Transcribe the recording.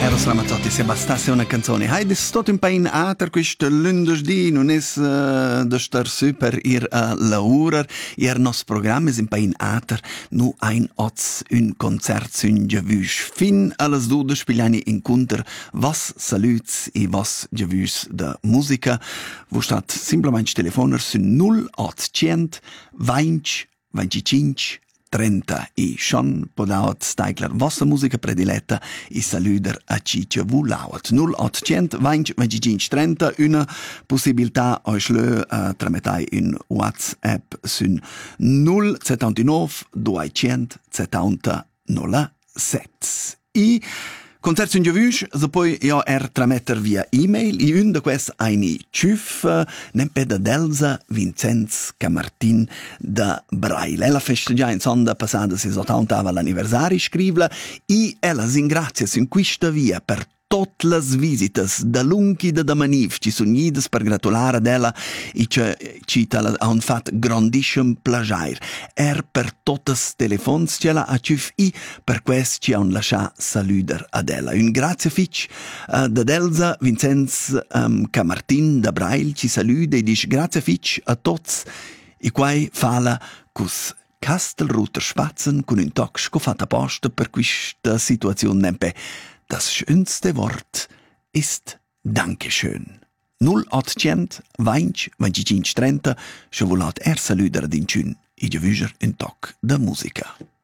Eros Ramazzotti, se bastasse una canzone. Haide stot un pain ater quist lunedì, non es da star super ir a laurer. Nos programm is un pain ater, nu ein oz un concert sun giavüs. Fin alles dude spigliani incontr was saluts e was giavüs da musica. Wo stat simplement telefoner sun 0800 20 25 30 e schon podaut staigler vostra musica prediletta e saluder a Ciccia Vulauat 0800 20 25 30 una possibilità a slö trametai in WhatsApp sun 079 270 07 e Concert sun giavüs, so poi trametter via e-mail, e un de quest aini ciuf, nempe da Delsa Vincenz Camartin da Braille. Ella festeggia in sonda passada si 80 l'anniversari scrivla, e ella singrazia sin quista via per tot las visitas da lunchi da Maniv ci sun idas per gratular ad ella e ci han fat grandissem plagiar per totes telefons ce la a ciuf e per quest ci han lascia saluder ad ella. Un grazie fitch da Delsa Vincenz Camartin da Braille ci saluda e dice grazie fitch a tots e quai fala cus Castelruter Spatzen con un toc scoffat apposta per questa situazione nempe. Das schönste Wort ist Dankeschön. 0800 20 25 30 schon volat saluder ad incün e giavüger un toc da musica.